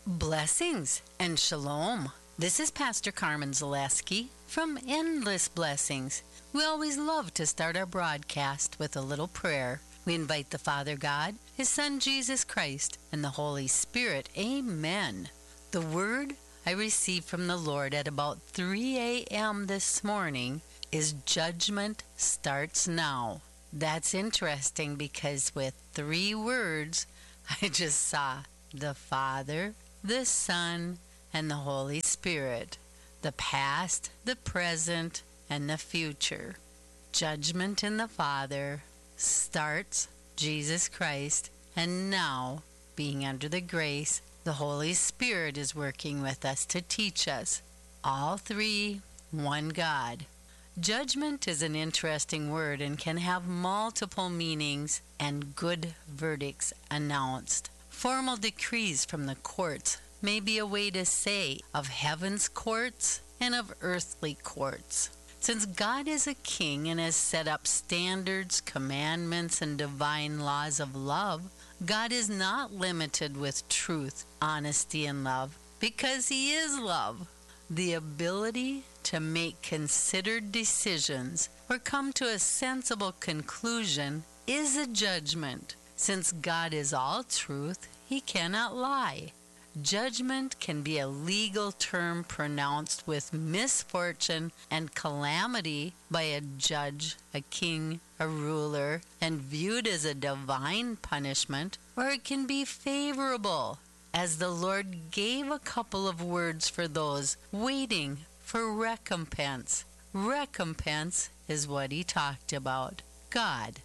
Blessings and shalom. This is Pastor Carmen Zaleski from Endless Blessings. We always love to start our broadcast with a little prayer. We invite the Father God, His Son Jesus Christ, and the Holy Spirit. Amen. The word I received from the Lord at about 3 a.m. this morning is judgment starts now. That's interesting because with 3 words, I just saw the Father, the Son, and the Holy Spirit, the past, the present, and the future. Judgment in the Father starts Jesus Christ, and now, being under the grace, the Holy Spirit is working with us to teach us. All 3, one God. Judgment is an interesting word and can have multiple meanings and good verdicts announced. Formal decrees from the courts may be a way to say of heaven's courts and of earthly courts. Since God is a king and has set up standards, commandments, and divine laws of love, God is not limited with truth, honesty, and love because He is love. The ability to make considered decisions or come to a sensible conclusion is a judgment. Since God is all truth, He cannot lie. Judgment can be a legal term pronounced with misfortune and calamity by a judge, a king, a ruler, and viewed as a divine punishment, or it can be favorable, as the Lord gave a couple of words for those waiting for recompense. Recompense is what He talked about. God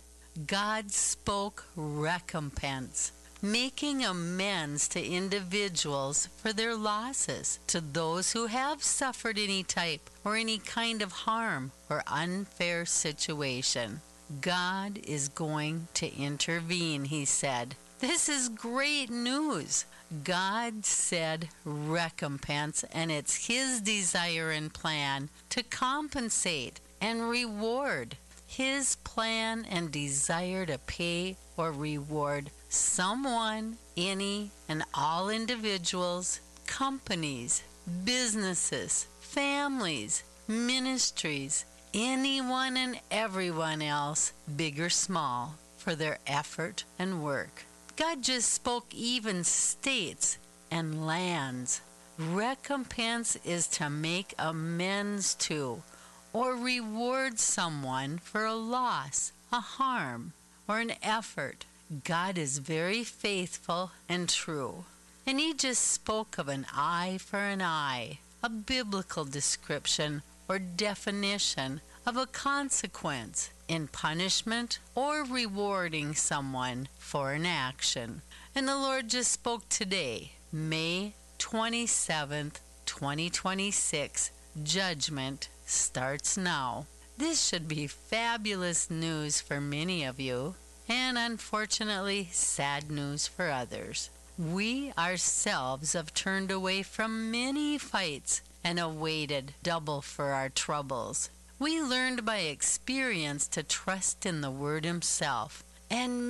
spoke recompense, making amends to individuals for their losses, to those who have suffered any type or any kind of harm or unfair situation. God is going to intervene, He said. This is great news. God said recompense, and it's His desire and plan to compensate and reward. His plan and desire to pay or reward someone, any, and all individuals, companies, businesses, families, ministries, anyone and everyone else, big or small, for their effort and work. God just spoke even states and lands. Recompense is to make amends to or reward someone for a loss, a harm, or an effort. God is very faithful and true. And He just spoke of an eye for an eye, a biblical description or definition of a consequence in punishment or rewarding someone for an action. And the Lord just spoke today, May 27th, 2026, judgment starts now. This should be fabulous news for many of you, and unfortunately sad news for others. We ourselves have turned away from many fights and awaited double for our troubles. We learned by experience to trust in the Word Himself, and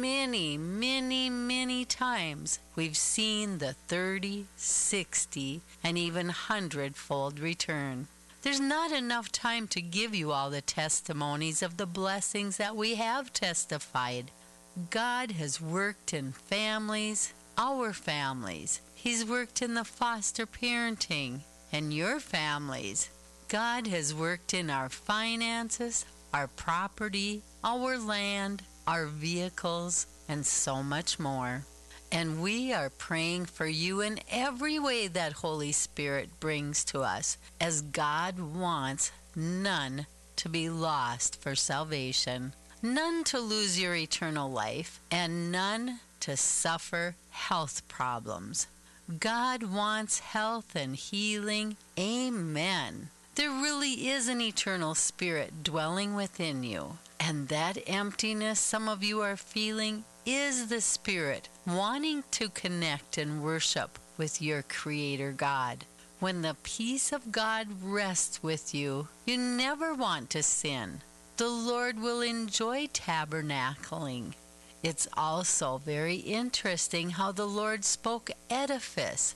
many times we've seen the 30, 60, and even 100-fold return. There's not enough time to give you all the testimonies of the blessings that we have testified. God has worked in families, our families. He's worked in the foster parenting and your families. God has worked in our finances, our property, our land, our vehicles, and so much more. And we are praying for you in every way that Holy Spirit brings to us, as God wants none to be lost for salvation, none to lose your eternal life, and none to suffer health problems. God wants health and healing. Amen. There really is an eternal spirit dwelling within you, and that emptiness some of you are feeling is the Spirit wanting to connect and worship with your Creator God. When the peace of God rests with you, you never want to sin. The Lord will enjoy tabernacling. It's also very interesting how the Lord spoke edifice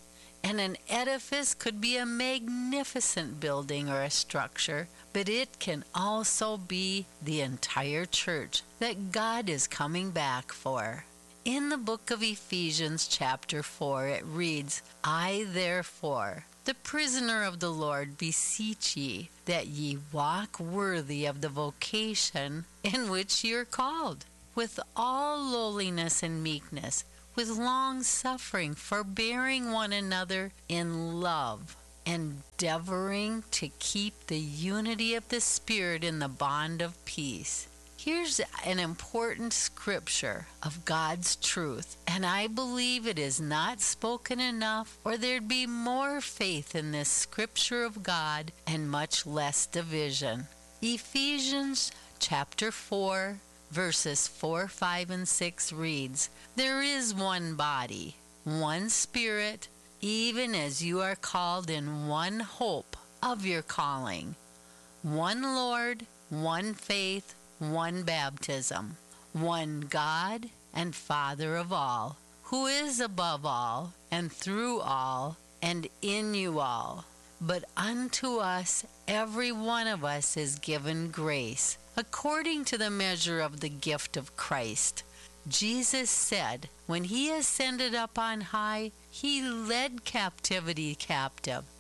And an edifice could be a magnificent building or a structure, but it can also be the entire church that God is coming back for. In the book of Ephesians chapter 4, it reads, I therefore, the prisoner of the Lord, beseech ye, that ye walk worthy of the vocation in which ye are called, with all lowliness and meekness, with long suffering, forbearing one another in love, endeavoring to keep the unity of the Spirit in the bond of peace. Here's an important scripture of God's truth, and I believe it is not spoken enough, or there'd be more faith in this scripture of God and much less division. Ephesians chapter 4, verses 4, 5, and 6 reads, There is one body, one Spirit, even as you are called in one hope of your calling, one Lord, one faith, one baptism, one God and Father of all, who is above all, and through all, and in you all. But unto us, every one of us, is given grace, according to the measure of the gift of Christ. Jesus said, when he ascended up on high, he led captivity captive,